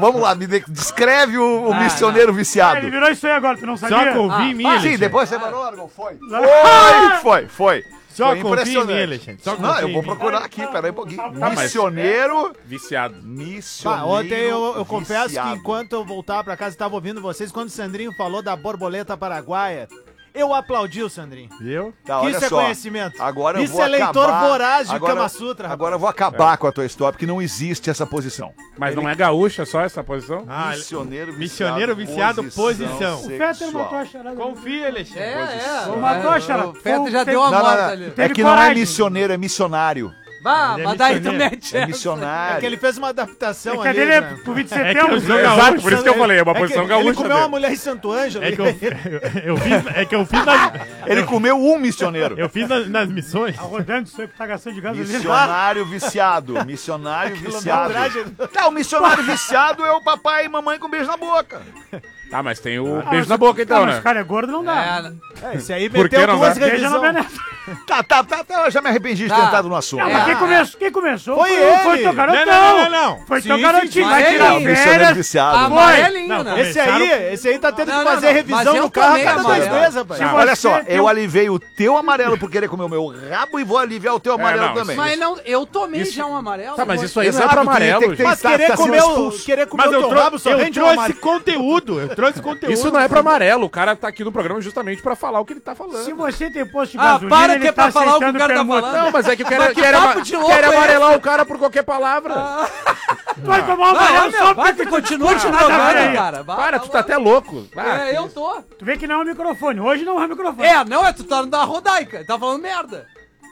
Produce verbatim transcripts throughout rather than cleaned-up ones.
vamos lá, me de- descreve o, o Ah, missioneiro não. viciado. Ah, ele virou isso aí agora, tu não sabia? Só confia em mim, Ah, sim, Alexandre. depois você parou, Argon, foi. Foi, foi, foi. Só Foi confia em mim, impressionante. Alexandre. Só Não, confia eu em vou mim. procurar aqui, peraí um pouquinho. mas- Missioneiro, Viciado. missioneiro Bah, ontem eu, eu confesso viciado. que enquanto eu voltava pra casa, estava ouvindo vocês, quando o Sandrinho falou da borboleta paraguaia, eu aplaudi o Sandrinho. Viu? Tá, Que olha isso é só. conhecimento. Agora eu Isso vou é leitor acabar- voraz de agora, Kama Sutra, rapaz. Agora eu vou acabar com a tua história, porque não existe essa posição. Mas não é gaúcha só essa posição? Ah, missioneiro viciado, missioneiro viciado, posição. O Fetter sexual. matou a charada. Confia, Alexandre. É, é. Ô, matou a É, charada. O Feto já Tem- deu a Não, não, morta não. ali. É Teve que não é coragem. missioneiro, é missionário. Bah, Ele é mas daí tu missioneiro. mete É essa. missionário. É que ele fez uma adaptação Porque ali, dele é né? pro vinte de É que setembro. eu sou né? gaúcho. Exato, por isso que eu falei, é uma É que posição ele gaúcha. comeu uma dele. mulher em Santo Ângelo. É que eu, eu, eu fiz, é que eu fiz, nas, Ele comeu um missioneiro. eu fiz nas, nas missões. Tá rodando isso aí que tá gastando de gasolina. Missionário viciado. Missionário viciado. Quilometragem. Tá, o missionário viciado é o papai e mamãe com beijo na boca. Ah, mas tem o Ah, beijo mas- na boca Ah, então, mas né? o cara é gordo, não dá. É, É, esse aí Por que meteu não duas vai? Beija na revisões. veneta. Tá, tá, tá, tá, eu já me arrependi de ter Tá. entrado no assunto. Não, É. mas quem começou, quem começou Foi foi, ele. foi teu garotão. Não, não, não, não. Foi Sim, teu sim, garotinho. sim. Vai Mas tirar ele- Missionário férias. viciado. amarelinho, Não, né? Esse aí, esse aí tá tendo Não, que não, fazer não. revisão Mas eu no carro a tomei cada dois amarelo. meses, rapaz. Se Tá, você olha só, tem eu um- alivei o teu amarelo por querer comer o meu rabo e vou aliviar o teu amarelo não, também. Mas não, eu tomei Isso- já um amarelo. Tá, mas pô. isso aí não é Exato, pra tu ia ter amarelo, que ter- gente. Mas tá- querer tá sendo comer o, expulso. querer comer Mas o eu, teu trou rabo só eu rende um trouxe amarelo. conteúdo. Eu trouxe conteúdo. Isso não é pra amarelo. O cara tá aqui no programa justamente pra falar o que ele tá falando. Se você tem posto de Ah, gasolina, para ele que é tá pra falar o que o aceitando cara tá permuta. falando. Não, mas é que eu quero, Mas que quero, papo ama- de louco quero é amarelar o cara por qualquer palavra. Tu vai tomar um Não, amarelo meu, só vai, porque tu tu continua te Ah, drogando, vai. cara. Vai, Para, vai, tu tá até louco. Ah, É, eu tô. Tu vê que não é o microfone. Hoje não é o microfone. É, não, é tu tá da rodaica. Tá falando merda.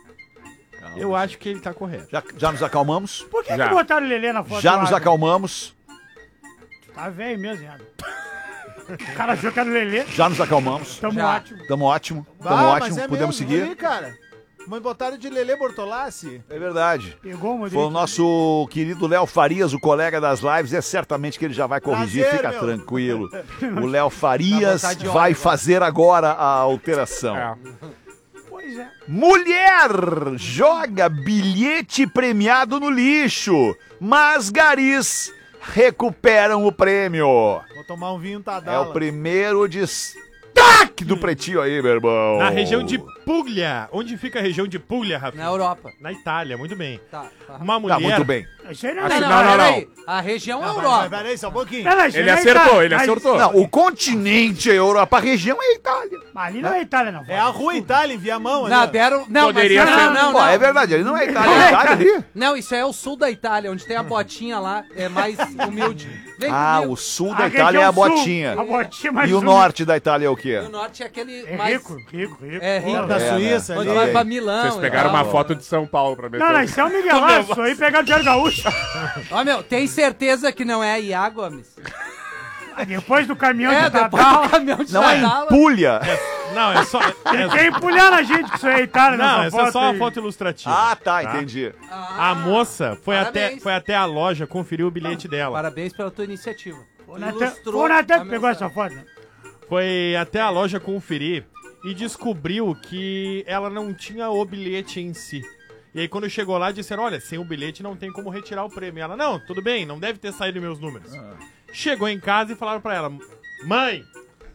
Eu acho que ele tá correto. Já, já nos acalmamos? Por que, Já. que botaram o Lelê na foto? Já do nos Adam? acalmamos? Tá velho mesmo, Adam. O cara achou que era o Lelê. Já nos acalmamos? Tamo Já. ótimo. Tamo ótimo, tamo Ah, mas ótimo, é podemos mesmo, seguir? ali, cara. Mas botaram de Lelê Bortolassi. É verdade. Pegou o Modric. Foi o nosso querido Léo Farias, o colega das lives. É certamente que ele já vai corrigir, Prazer, fica meu. tranquilo. O Léo Farias Dá vontade de vai olhar, fazer agora a alteração. é. Pois é. Mulher joga bilhete premiado no lixo, mas garis recuperam o prêmio. Vou tomar um vinho É Tadala. o primeiro destaque do Pretinho aí, meu irmão. Na região de Puglia. Onde fica a região de Puglia, Rafa? Na Europa. Na Itália, muito bem. Tá, tá. Uma mulher... Tá muito bem. Isso aí não Não, é. não, não, não, peraí. A região é Não, vai, Europa. vai, peraí, só um pouquinho. Não, não, isso Ele não é acertou, Itália. ele Mas- acertou. Não, o continente é Europa, a região é a Itália. Mas ali não é Itália, não. É a rua Itália, envia a mão. Não, ali, ó. deram. Não, Poderia mas ser. não, não, Pô, não. é verdade, ele não é Itália, Não é é Itália ali. Não, isso é o sul da Itália, onde tem a botinha lá, é mais humilde. Vem Ah, comigo. o sul A da Itália é a região sul, botinha. A botinha mais E o sul. norte da Itália é o E quê? o norte é aquele É mais... rico, rico, rico. É rico. Da É, Suíça né? ali. Quando vai pra Milão. Vocês pegaram e uma tal. foto de São Paulo pra meter. Não, não, isso é o Miguelaço. Aí pegaram o Diário Gaúcho. Ó, meu, tem certeza que não é a Iago, Amis? Aí depois do caminhão É, de depois Tadal. do caminhão de Não é Tadala. Empulha. Não, é só... Ele É, quer empulhar na gente que isso é Itália. não, nessa essa é foto só uma aí. foto ilustrativa. Ah, tá, entendi. A moça foi até, Parabéns. foi até a loja conferir o bilhete dela. Parabéns pela tua iniciativa. O Tu Natan ilustrou foi o Natan a que pegou mensagem. essa foto. né? Foi até a loja conferir e descobriu que ela não tinha o bilhete em si. E aí quando chegou lá, disseram, olha, sem o bilhete não tem como retirar o prêmio. Ela, não, tudo bem, não deve ter saído meus números. Chegou em casa e falaram pra ela, mãe,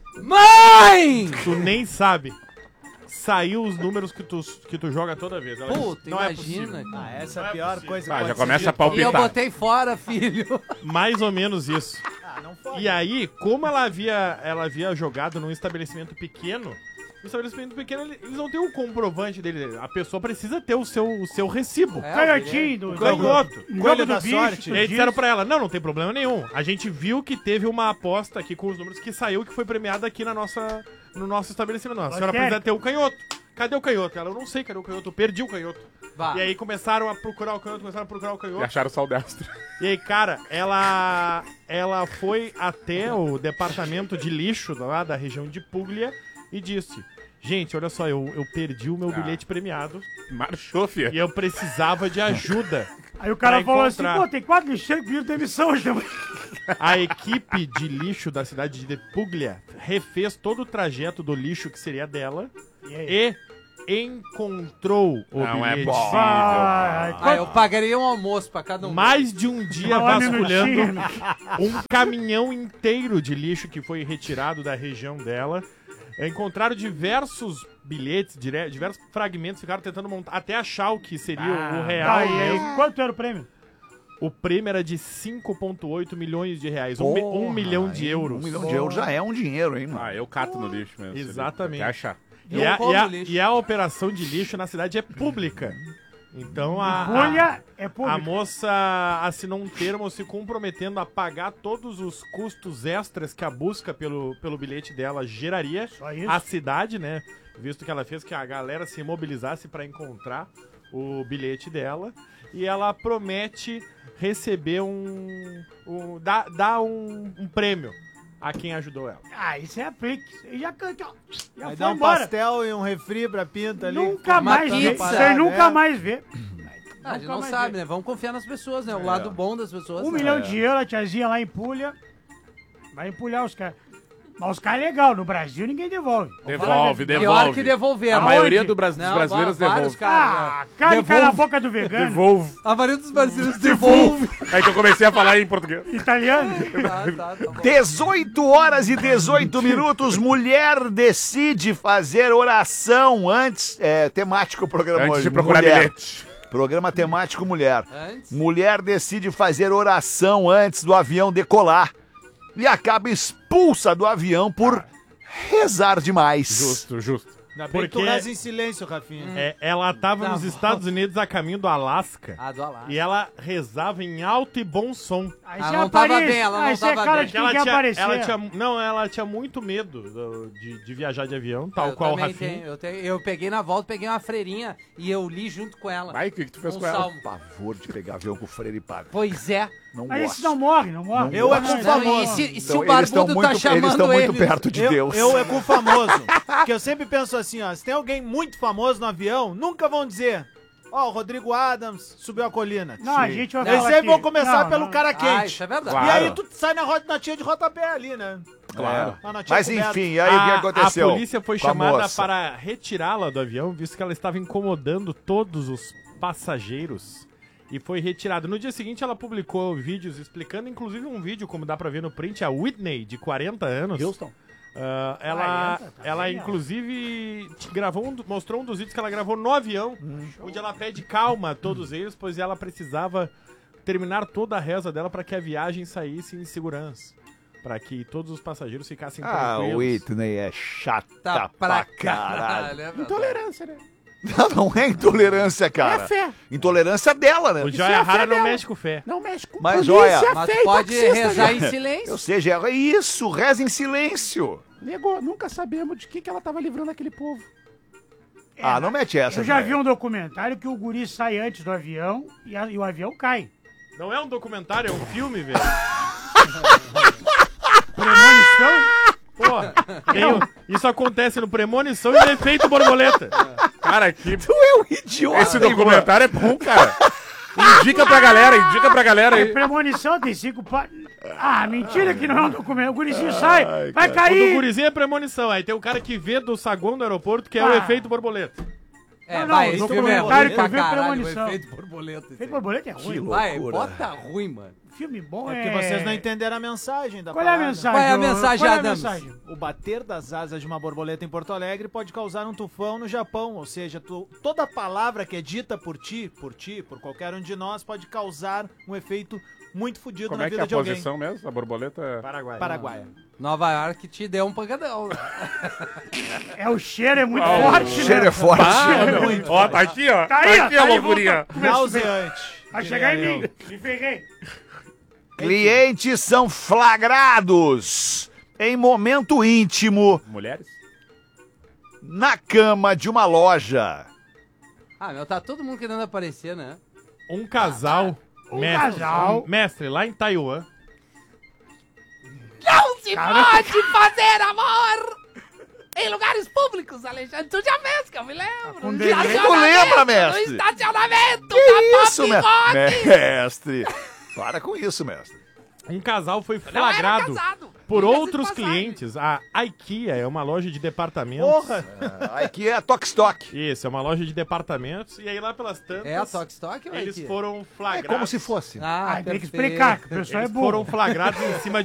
Mãe! tu nem sabe. Saiu os números que tu, que tu joga toda vez. Ela Puta, disse, não é imagina. possível. Ah, essa é a pior coisa que Ah, pode já ser começa a dita. E eu palpitar. botei fora, filho. Mais ou menos isso. Ah, não fode. E aí, como ela havia, ela havia jogado num estabelecimento pequeno, no estabelecimento pequeno ele- eles não têm o comprovante dele. A pessoa precisa ter o seu, o seu recibo. É, Canhotinho do... Canhoto. do- Coelho jogo da do bicho, sorte. do E aí disseram disco. pra ela, não, não tem problema nenhum. A gente viu que teve uma aposta aqui com os números que saiu, que foi premiada aqui na nossa, no nosso estabelecimento. A senhora Rogério. precisa ter o canhoto. Cadê o canhoto? Ela, eu não sei cadê o canhoto, eu perdi o canhoto. Vá. E aí começaram a procurar o canhoto, começaram a procurar o E canhoto. acharam o Saldestro. E aí, cara, ela ela foi até o departamento de lixo lá da região de Puglia e disse, gente, olha só, eu, eu perdi o meu Ah. bilhete premiado Marchou, filha. e eu precisava de ajuda. Aí o cara pra falou encontrar. assim, pô, tem quatro lixeiros que pediram demissão hoje também. A equipe de lixo da cidade de Puglia refez todo o trajeto do lixo que seria dela E aí? e encontrou o Não é bilhete. possível. Ah, Ah, eu pagaria um almoço pra cada um. Mais de um dia Olha, vasculhando minutinho. um caminhão inteiro de lixo que foi retirado da região dela. Encontraram diversos bilhetes, dire- diversos fragmentos, ficaram tentando montar, até achar o que seria o real Aí, aí, mesmo. quanto era o prêmio? O prêmio era de cinco vírgula oito milhões de reais, um, mi- um Porra, milhão de hein? euros. Um milhão de euros já é um dinheiro, hein, mano? Ah, eu cato no lixo mesmo. Exatamente. Até achar. Eu E a, como e, a, lixo. e a operação de lixo na cidade é pública. Então a, a, Folha é a pública. moça assinou um termo se comprometendo a pagar todos os custos extras que a busca pelo, pelo bilhete dela geraria Só isso? à cidade, né? Visto que ela fez que a galera se mobilizasse para encontrar o bilhete dela. E ela promete receber um. um dar dar um, um prêmio a quem ajudou ela. Ah, isso é aplique. E já canta, ó. Já Vai foi dar um embora. pastel e um refri pra pinta ali. Nunca mais Uma vê. pizza, Você nunca é. mais vê. Ah, a gente Nunca não mais sabe, vê. né? Vamos confiar nas pessoas, né? O lado bom das pessoas. Um né? milhão de euros, a tiazinha lá empulha. Vai empulhar os caras. Mas os caras é legal. No Brasil ninguém devolve. Devolve, Pior devolve. que devolveram. A maioria Aonde? do Bras- dos Não, brasileiros va- vários devolve. caras, Ah, né? carne cai na Devolve. boca do vegano. Devolve. A maioria dos brasileiros devolve. É que eu comecei a falar em português. Italiano. Tá, tá, tá bom. dezoito horas e dezoito minutos, mulher decide fazer oração antes. É temático o programa Antes hoje. de procurar mulher. bilhete. Programa temático mulher. Antes? Mulher decide fazer oração antes do avião decolar e acaba expulsa do avião por rezar demais. Justo, justo. Ainda bem que tu Porque- reza em silêncio, Rafinha. É, ela estava Tá nos bom. Estados Unidos a caminho do Alasca. Ah, do Alasca. E ela rezava em alto e bom som. Aí Ela você não tava aparece. bem, ela não Aí você é tava cara bem. de Que ela quem quer tinha, aparecer. ela tinha, não, ela tinha muito medo do- de, de viajar de avião, tal eu qual o também Rafinha. tenho, eu, tenho- eu peguei na volta, peguei uma freirinha e eu li junto com ela. Vai, o que, que tu fez um com ela? salmo. Pavor de pegar avião com o freire e paga. Pois é. Não Mas gosto. esse não morre, não morre. Eu é Não, com não, famoso. E se, e se Então, o eles estão barbudo muito, tá chamando eles estão muito eles? perto de eu, Deus. eu é com famoso. Porque eu sempre penso assim, ó. Se tem alguém muito famoso no avião, nunca vão dizer. Ó, o Rodrigo Adams subiu a colina. Não, a gente vai Eles falar sempre aqui. vão começar Não, pelo não. cara Ah, quente. isso é verdade. Claro. E aí tu sai na, rota, na tia de rodapé ali, né? Claro. Lá na tia Mas coberta. enfim, aí o que A- aconteceu? A polícia foi com a chamada moça? para retirá-la do avião, visto que ela estava incomodando todos os passageiros. E foi retirada. No dia seguinte, ela publicou vídeos explicando, inclusive um vídeo, como dá pra ver no print, a Whitney, de quarenta anos. Houston. Ah, ela, quarenta, tá ela bem, ó. inclusive, te- gravou um, do- mostrou um dos vídeos que ela gravou no avião, onde ela pede calma a todos eles, pois ela precisava terminar toda a reza dela para que a viagem saísse em segurança. Para que todos os passageiros ficassem Ah, tranquilos. o Whitney é chata Tá pra caralho. é verdade. Intolerância, né? Não, não é intolerância, cara. É fé. Intolerância dela, né? O Isso Joia é a Rara fé não dela. mexe com fé. Não mexe com Mas polícia, olha- Mas fé e pode taxista, rezar né? em silêncio. Ou seja, é isso, reza em silêncio. Nego, nunca sabemos de que, que ela tava livrando aquele povo. Ah, não mete essa. Eu já velho. vi um documentário que o guri sai antes do avião e, a- e o avião cai. Não é um documentário, é um filme, velho. Premonição? Porra, tem o- isso acontece no Premonição e no Efeito Borboleta. Cara, que... Tu é um idiota. Esse hein, documentário é bom, cara. Indica pra galera, indica pra galera É aí. premonição, tem cinco pa... Ah, mentira que não é um documento. O gurizinho sai, vai O do cair. gurizinho é Premonição. Aí tem o cara que vê do saguão do aeroporto, que é o Ah. Efeito Borboleta. É, Não, não, vai, o esse filme é ruim documentário pra que eu vi caralho, o Premonição. efeito borboleta. Feito borboleta é ruim. Vai, loucura. bota ruim, mano. Filme bom É é... porque vocês não entenderam a mensagem da Qual é a parada. mensagem? Qual é a ô? mensagem, Qual é a Adams? mensagem? O bater das asas de uma borboleta em Porto Alegre pode causar um tufão no Japão, ou seja, tu- toda palavra que é dita por ti, por ti, por qualquer um de nós, pode causar um efeito muito fodido Como na é que é vida a de alguém. posição mesmo? A borboleta... Paraguai. Paraguaia. Nova York te deu um pancadão. É o cheiro, é muito Ah, o forte, O cheiro né? é forte. Ó, tá aqui, ó. Tá aí, ó, aqui tá a aí, loucurinha. Nauseante. Vai chegar em mim. Me ferrei. Clientes são flagrados em momento íntimo Mulheres? na cama de uma loja. Ah, meu, tá todo mundo querendo aparecer, né? Um casal. Um mestre, casal. um mestre lá em Taiwan. Não se pode fazer amor em lugares públicos, Alexandre. Tu já fez, que eu me lembro. com No delay. estacionamento, Tu lembra, mestre? No estacionamento Que da isso, Pop me- Rock. mestre? Para com isso, mestre. Um casal foi Não era flagrado casado. Por Diga-se de outros passagem. clientes, a IKEA é uma loja de departamentos. Porra! Ah, aqui é a Toque Stock. Isso, é uma loja de departamentos. E aí lá pelas tantas, É a Toque Stock ou é eles aqui? foram É flagrados. como se fosse. Ah, Ah, tem que perfeito. explicar, que o pessoal é Eles burro. foram flagrados em cima